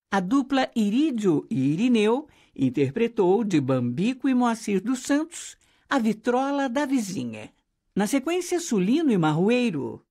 A dupla Irídio e Irineu interpretou, de Bambico e Moacir dos Santos, A Vitrola da Vizinha. Na sequência, Sulino e Marroeiro